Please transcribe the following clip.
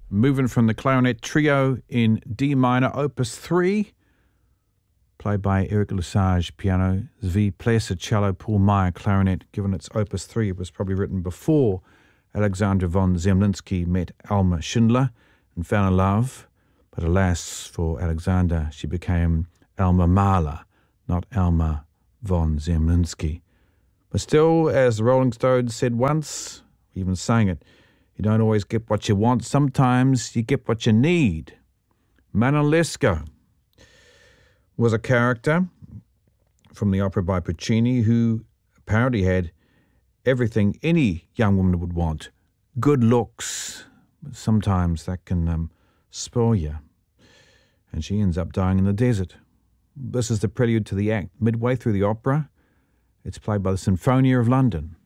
moving from the clarinet trio in D minor, Opus 3, played by Eric Lesage, piano, Zvi Plesser, cello, Paul Meyer, clarinet. Given it's Opus 3, it was probably written before Alexandra von Zemlinsky met Alma Schindler and fell in love. But alas for Alexander, she became Alma Mahler, not Alma von Zemlinsky. But still, as the Rolling Stones said once, we even sang it, you don't always get what you want, sometimes you get what you need. Manon Lescaut was a character from the opera by Puccini who apparently had everything any young woman would want. Good looks, but sometimes that can spoil you. And she ends up dying in the desert. This is the prelude to the act. Midway through the opera, it's played by the Sinfonia of London.